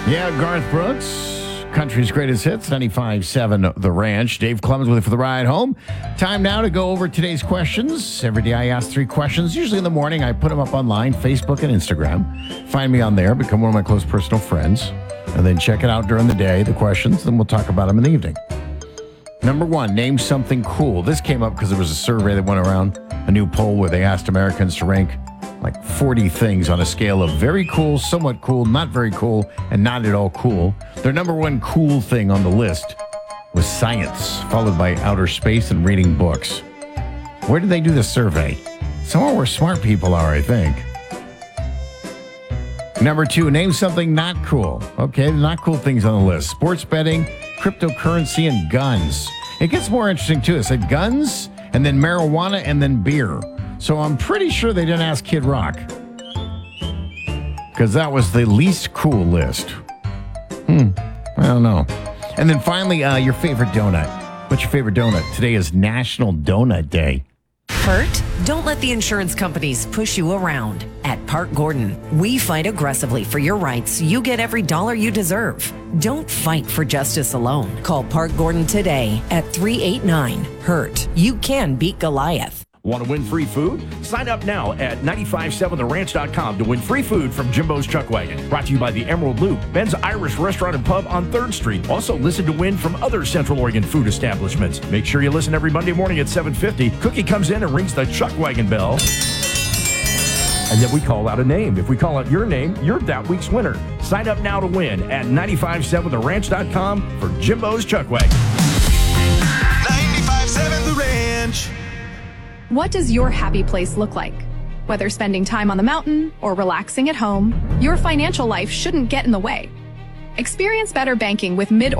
Yeah, Garth Brooks, country's greatest hits, 95.7 The Ranch. Dave Clemens with you for the ride home. Time now to go over today's questions. Every day I ask 3 questions. Usually in the morning, I put them up online, Facebook and Instagram. Find me on there, become one of my close personal friends, and then check it out during the day, the questions, then we'll talk about them in the evening. Number 1, name something cool. This came up because there was a survey that went around, a new poll where they asked Americans to rank like 40 things on a scale of very cool, somewhat cool, not very cool, and not at all cool. Their number 1 cool thing on the list was science, followed by outer space and reading books. Where did they do the survey? Somewhere where smart people are, I think. Number 2, name something not cool. Okay, the not cool things on the list. Sports betting, cryptocurrency, and guns. It gets more interesting, too. It said guns, and then marijuana, and then beer. So I'm pretty sure they didn't ask Kid Rock, because that was the least cool list. I don't know. And then finally, your favorite donut. What's your favorite donut? Today is National Donut Day. Hurt? Don't let the insurance companies push you around. At Park Gordon, we fight aggressively for your rights so you get every dollar you deserve. Don't fight for justice alone. Call Park Gordon today at 389-HURT. You can beat Goliath. Want to win free food? Sign up now at 957theranch.com to win free food from Jimbo's Chuck Wagon. Brought to you by the Emerald Loop, Ben's Irish Restaurant and Pub on 3rd Street. Also listen to win from other Central Oregon food establishments. Make sure you listen every Monday morning at 7:50. Cookie comes in and rings the Chuck Wagon bell. And then we call out a name. If we call out your name, you're that week's winner. Sign up now to win at 957theranch.com for Jimbo's Chuck Wagon. 95.7 The Ranch. What does your happy place look like? Whether spending time on the mountain or relaxing at home, your financial life shouldn't get in the way. Experience better banking with Mid